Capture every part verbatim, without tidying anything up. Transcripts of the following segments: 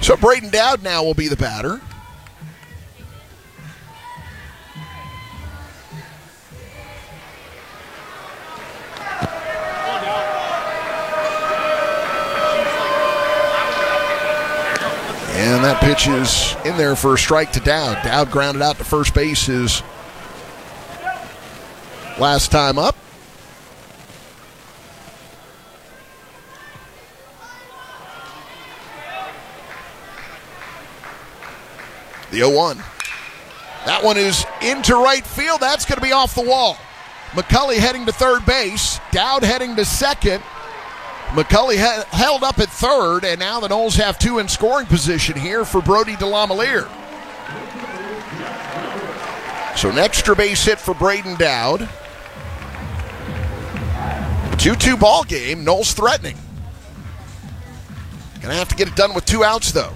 So Braden Dowd now will be the batter. And that pitch is in there for a strike to Dowd. Dowd grounded out to first base his last time up. The oh one. That one is into right field. That's going to be off the wall. McCulley heading to third base. Dowd heading to second. McCulley ha- held up at third, and now the Noles have two in scoring position here for Brody DeLamielleure. So an extra base hit for Braden Dowd. two two ball game. Noles threatening. Going to have to get it done with two outs, though.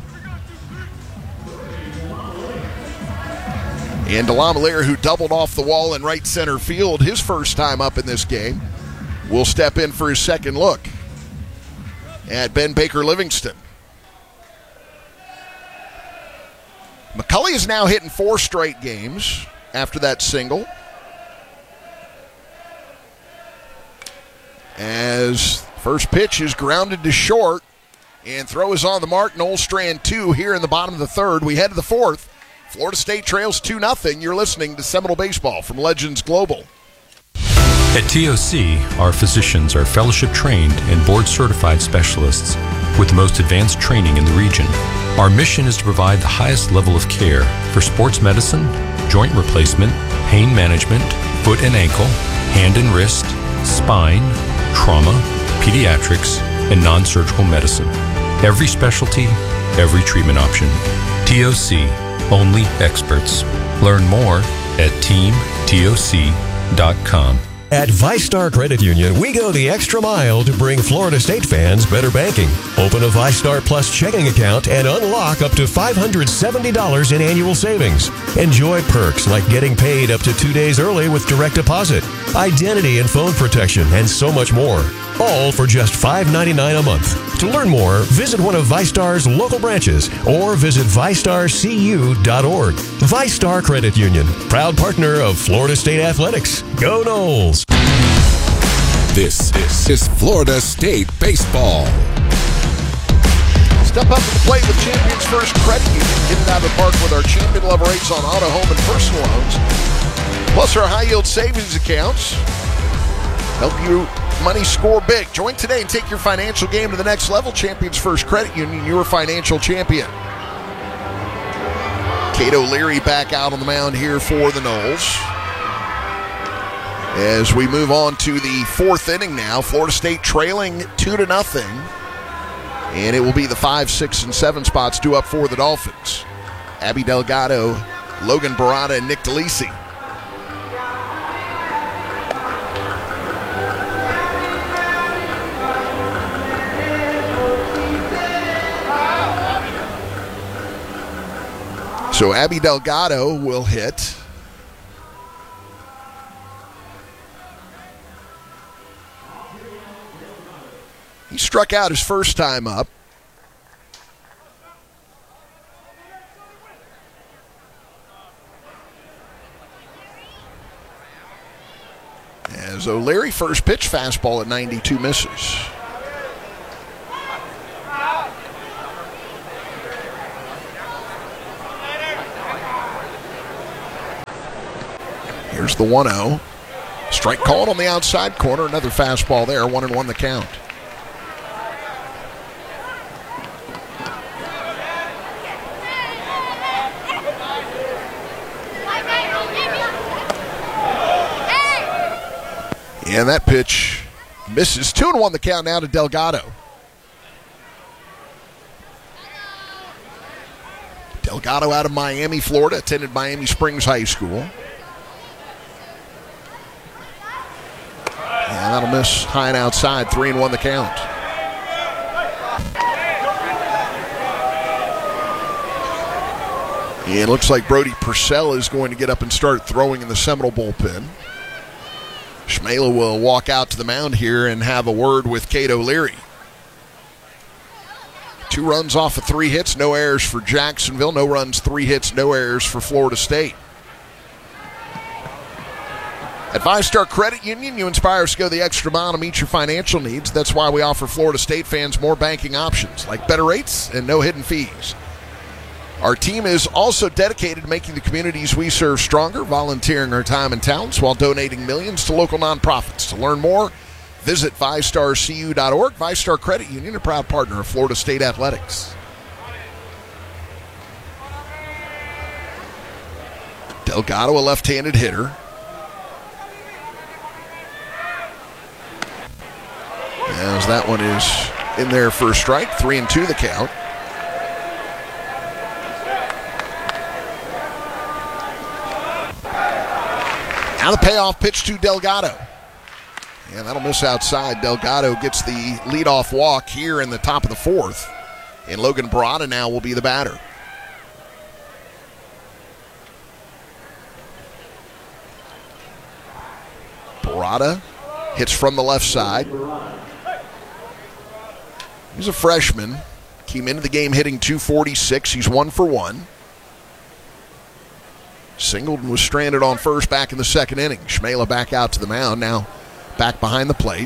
And DeLamielleure, who doubled off the wall in right center field his first time up in this game, will step in for his second look at Ben Baker Livingston. McCulley is now hitting four straight games after that single. As first pitch is grounded to short, and throw is on the mark. Noles strand two here in the bottom of the third. We head to the fourth. Florida State trails two nothing. You're listening to Seminole Baseball from Legends Global. At T O C, our physicians are fellowship-trained and board-certified specialists with the most advanced training in the region. Our mission is to provide the highest level of care for sports medicine, joint replacement, pain management, foot and ankle, hand and wrist, spine, trauma, pediatrics, and non-surgical medicine. Every specialty, every treatment option. T O C, only experts. Learn more at team T O C dot com. At ViStar Credit Union, we go the extra mile to bring Florida State fans better banking. Open a ViStar Plus checking account and unlock up to five hundred seventy dollars in annual savings. Enjoy perks like getting paid up to two days early with direct deposit, identity and phone protection, and so much more. All for just five ninety-nine a month. To learn more, visit one of ViStar's local branches or visit vi star c u dot org. ViStar Credit Union, proud partner of Florida State Athletics. Go Noles! This, this is Florida State Baseball. Step up to the plate with Champions First Credit Union. Get it out of the park with our champion level rates on auto, home, and personal loans. Plus our high-yield savings accounts. Help you money score big. Join today and take your financial game to the next level. Champions First Credit Union, your financial champion. Cato Leary back out on the mound here for the Noles. As we move on to the fourth inning now, Florida State trailing two to nothing. And it will be the five, six, and seven spots due up for the Dolphins. Abby Delgado, Logan Barada, and Nick DeLisi. So Abby Delgado will hit. He struck out his first time up. As O'Leary first pitch fastball at ninety-two misses. Here's the one oh. Strike called on the outside corner. Another fastball there. One and one the count. And that pitch misses. Two and one the count now to Delgado. Delgado out of Miami, Florida. Attended Miami Springs High School. And that'll miss high and outside. Three and one the count. And it looks like Brody Purcell is going to get up and start throwing in the Seminole bullpen. Schmela will walk out to the mound here and have a word with Cato Leary. Two runs off of three hits, no errors for Jacksonville. No runs, three hits, no errors for Florida State. At Five Star Credit Union, you inspire us to go the extra mile to meet your financial needs. That's why we offer Florida State fans more banking options, like better rates and no hidden fees. Our team is also dedicated to making the communities we serve stronger, volunteering our time and talents while donating millions to local nonprofits. To learn more, visit five star c u dot org. Five Star Credit Union, a proud partner of Florida State Athletics. Delgado, a left-handed hitter. As that one is in there for a strike, three and two the count. Now the payoff pitch to Delgado. And that'll miss outside. Delgado gets the leadoff walk here in the top of the fourth. And Logan Barada now will be the batter. Barada hits from the left side. He's a freshman. Came into the game hitting two forty-six. He's one for one. Singled and was stranded on first back in the second inning. Shmela back out to the mound. Now back behind the plate.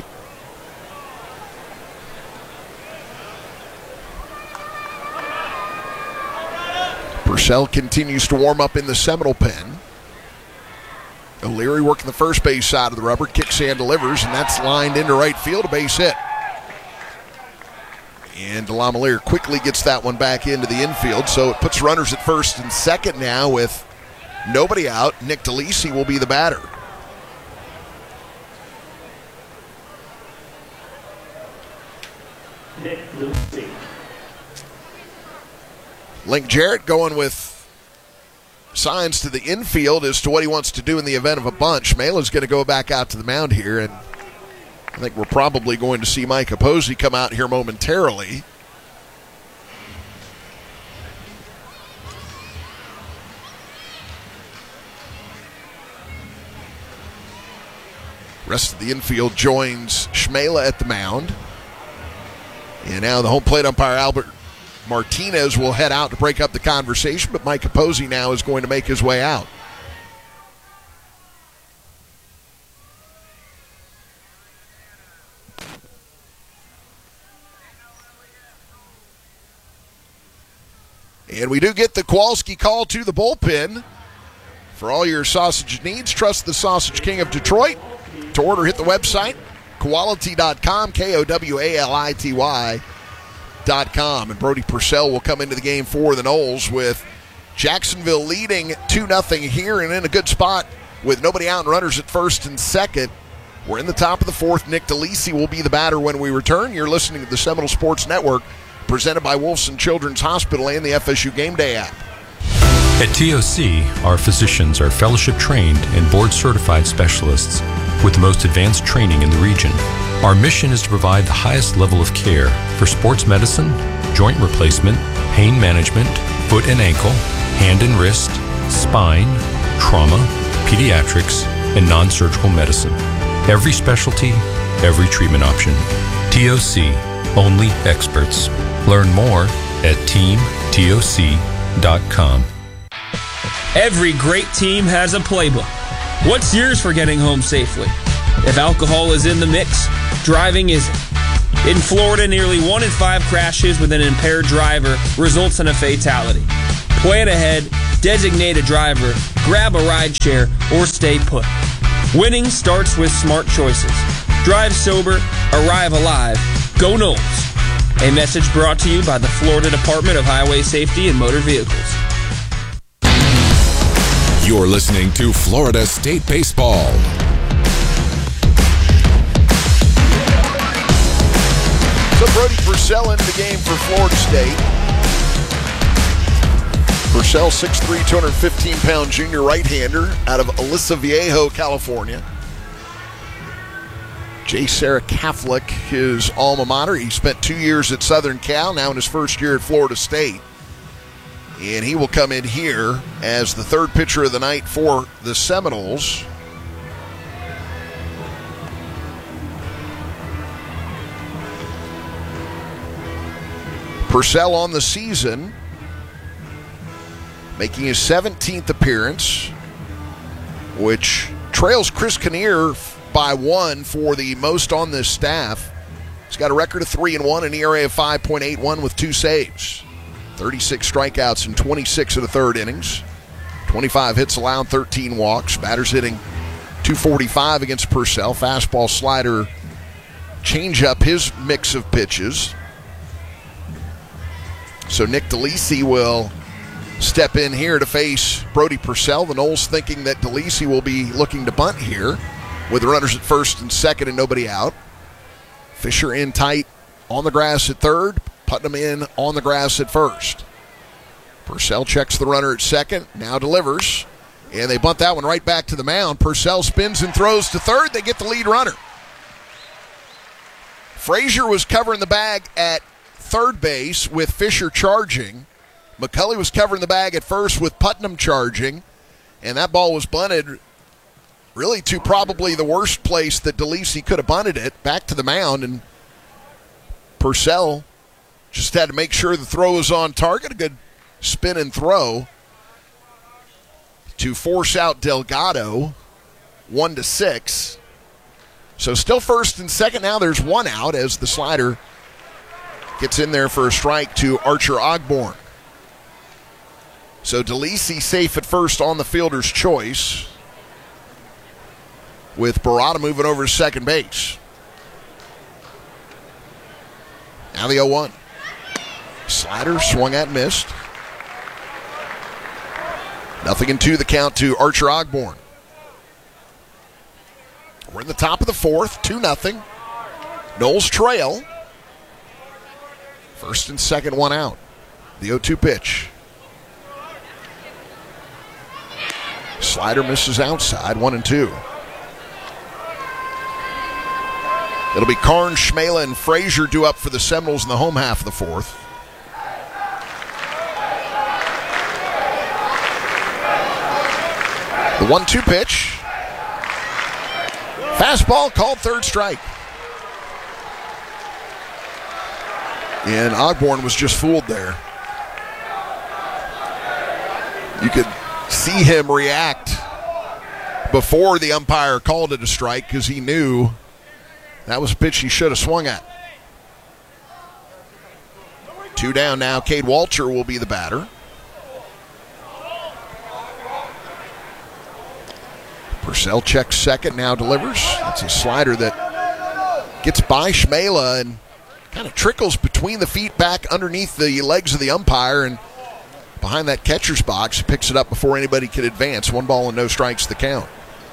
Purcell continues to warm up in the Seminole pen. O'Leary working the first base side of the rubber. Kicks and delivers, and that's lined into right field. A base hit. And DeLamielleure quickly gets that one back into the infield, so it puts runners at first and second now with nobody out. Nick DeLisi will be the batter. Nick DeLisi. Link Jarrett going with signs to the infield as to what he wants to do in the event of a bunt. Shmela's going to go back out to the mound here, and I think we're probably going to see Micah Posey come out here momentarily. Rest of the infield joins Shmela at the mound. And now the home plate umpire, Albert Martinez, will head out to break up the conversation, but Micah Posey now is going to make his way out. And we do get the Kowalski call to the bullpen. For all your sausage needs, trust the Sausage King of Detroit. To order, hit the website, Kowality dot com, K O W A L I T Y dot com. And Brody Purcell will come into the game for the Noles with Jacksonville leading two nothing here and in a good spot with nobody out and runners at first and second. We're in the top of the fourth. Nick DeLisi will be the batter when we return. You're listening to the Seminole Sports Network, presented by Wolfson Children's Hospital and the F S U Game Day app. At T O C, our physicians are fellowship-trained and board-certified specialists with the most advanced training in the region. Our mission is to provide the highest level of care for sports medicine, joint replacement, pain management, foot and ankle, hand and wrist, spine, trauma, pediatrics, and non-surgical medicine. Every specialty, every treatment option. T O C, only experts. Learn more at team T O C dot com. Every great team has a playbook. What's yours for getting home safely? If alcohol is in the mix, driving isn't. In Florida, nearly one in five crashes with an impaired driver results in a fatality. Plan ahead, designate a driver, grab a rideshare, or stay put. Winning starts with smart choices. Drive sober, arrive alive. Go Noles. A message brought to you by the Florida Department of Highway Safety and Motor Vehicles. You're listening to Florida State Baseball. So Brody Purcell into the game for Florida State. Purcell, six three, two hundred fifteen pound junior right-hander out of Aliso Viejo, California. J. Sarah Catholic, his alma mater. He spent two years at Southern Cal, now in his first year at Florida State. And he will come in here as the third pitcher of the night for the Seminoles. Purcell on the season, making his seventeenth appearance, which trails Chris Kinnear by one for the most on this staff. He's got a record of three and one, an E R A of five point eight one with two saves. thirty-six strikeouts in twenty-six of the third innings. twenty-five hits allowed, thirteen walks. Batters hitting two forty-five against Purcell. Fastball, slider, change up his mix of pitches. So Nick DeLisi will step in here to face Brody Purcell. The Noles thinking that DeLisi will be looking to bunt here with the runners at first and second and nobody out. Fisher in tight on the grass at third. Putnam in on the grass at first. Purcell checks the runner at second, now delivers, and they bunt that one right back to the mound. Purcell spins and throws to third. They get the lead runner. Frazier was covering the bag at third base with Fisher charging. McCulley was covering the bag at first with Putnam charging, and that ball was bunted really to probably the worst place that DeLisi could have bunted it, back to the mound, and Purcell just had to make sure the throw was on target. A good spin and throw to force out Delgado, one to six. So still first and second. Now there's one out as the slider gets in there for a strike to Archer Ogborn. So DeLisi safe at first on the fielder's choice, with Barada moving over to second base. Now the oh one. Slider swung at, missed. Nothing in two, the count to Archer Ogborn. We're in the top of the fourth, two nothing. Noles trail. First and second, one out. The oh two pitch. Slider misses outside, one and two. It'll be Karn, Schmela, and Frazier due up for the Seminoles in the home half of the fourth. The one two pitch. Fastball called third strike. And Ogborn was just fooled there. You could see him react before the umpire called it a strike because he knew that was a pitch he should have swung at. Two down now. Cade Walter will be the batter. Purcell checks second, now delivers. That's a slider that gets by Schmela and kind of trickles between the feet back underneath the legs of the umpire and behind that catcher's box. Picks it up before anybody can advance. One ball and no strikes the count.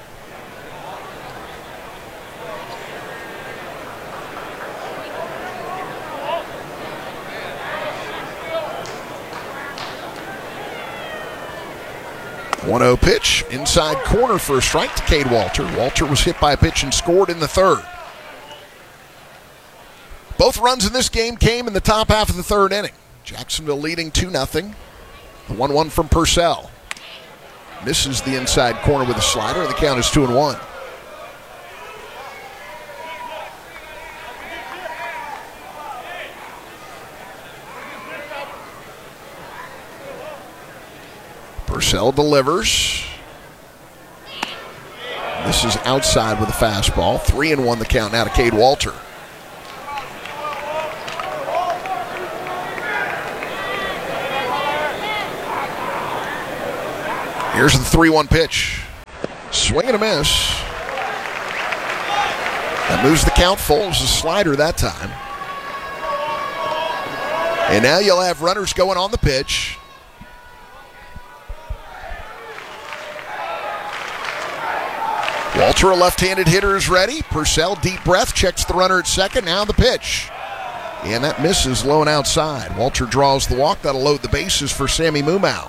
one oh pitch, inside corner for a strike to Cade Walter. Walter was hit by a pitch and scored in the third. Both runs in this game came in the top half of the third inning. Jacksonville leading two nothing. The one one from Purcell. Misses the inside corner with a slider, and the count is two and one. Purcell delivers. This is outside with a fastball. Three and one the count now to Cade Walter. Here's the three one pitch. Swing and a miss. That moves the count full. It was a slider that time. And now you'll have runners going on the pitch. Walter, a left-handed hitter, is ready. Purcell, deep breath, checks the runner at second. Now the pitch. And that misses low and outside. Walter draws the walk. That'll load the bases for Sammy Mumau.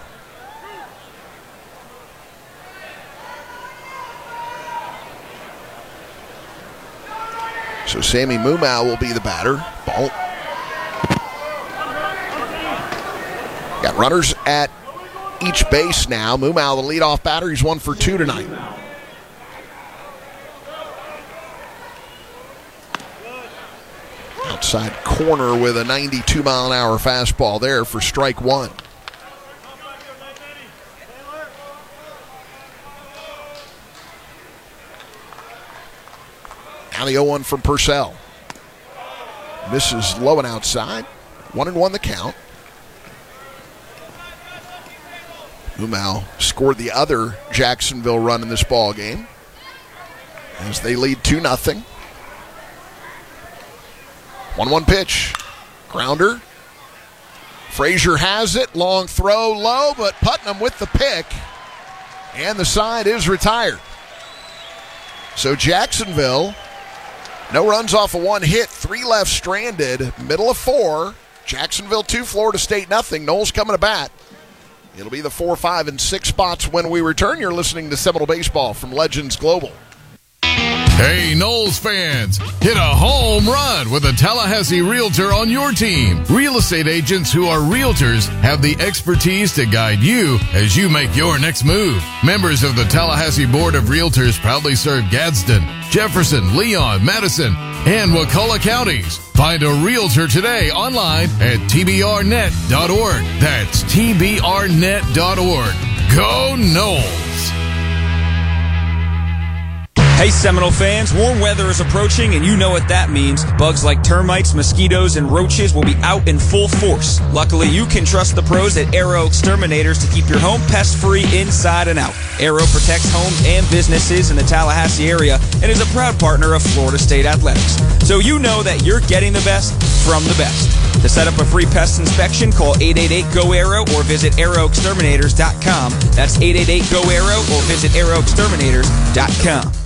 So Sammy Mumau will be the batter. Ball. Got runners at each base now. Mumau, the leadoff batter. He's one for two tonight. Outside corner with a ninety-two mile an hour fastball there for strike one. Now the oh one from Purcell. Misses low and outside. One and one the count. Umau scored the other Jacksonville run in this ball game as they lead two nothing. one one pitch. Grounder. Frazier has it. Long throw low, but Putnam with the pick. And the side is retired. So Jacksonville, no runs off of one hit. Three left stranded. Middle of four. Jacksonville two, Florida State nothing. Knowles coming to bat. It'll be the four, five, and six spots when we return. You're listening to Seminole Baseball from Legends Global. Hey, Knowles fans, hit a home run with a Tallahassee Realtor on your team. Real estate agents who are realtors have the expertise to guide you as you make your next move. Members of the Tallahassee Board of Realtors proudly serve Gadsden, Jefferson, Leon, Madison, and Wakulla counties. Find a realtor today online at T B R net dot org. That's T B R net dot org. Go Knowles! Hey Seminole fans, warm weather is approaching and you know what that means. Bugs like termites, mosquitoes, and roaches will be out in full force. Luckily, you can trust the pros at Arrow Exterminators to keep your home pest-free inside and out. Arrow protects homes and businesses in the Tallahassee area and is a proud partner of Florida State Athletics. So you know that you're getting the best from the best. To set up a free pest inspection, call eight eight eight, G O, ARROW or visit arrow exterminators dot com. That's eight eight eight, G O, ARROW or visit arrow exterminators dot com.